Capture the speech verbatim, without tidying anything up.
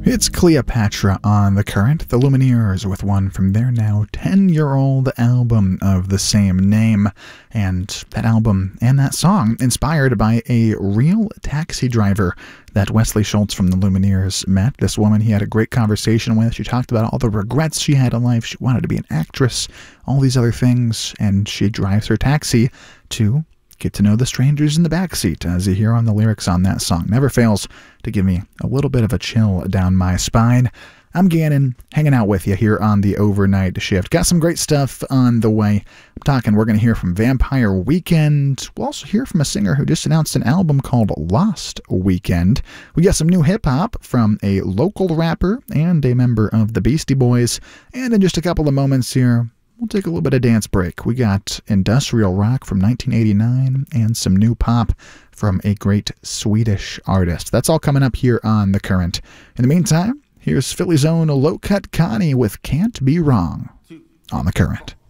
It's Cleopatra on The Current, the Lumineers with one from their now ten-year-old album of the same name. And that album and that song inspired by a real taxi driver that Wesley Schultz from the Lumineers met. This woman he had a great conversation with. She talked about all the regrets she had in life. She wanted to be an actress, all these other things, and she drives her taxi to get to know the strangers in the backseat, as you hear on the lyrics on that song. Never fails to give me a little bit of a chill down my spine. I'm Gannon, hanging out with you here on the overnight shift. Got some great stuff on the way. I'm talking, we're going to hear from Vampire Weekend. We'll also hear from a singer who just announced an album called Lost Weekend. We got some new hip-hop from a local rapper and a member of the Beastie Boys. And in just a couple of moments here, we'll take a little bit of dance break. We got industrial rock from nineteen eighty-nine and some new pop from a great Swedish artist. That's all coming up here on The Current. In the meantime, here's Philly's own Low Cut Connie with Can't Be Wrong on The Current.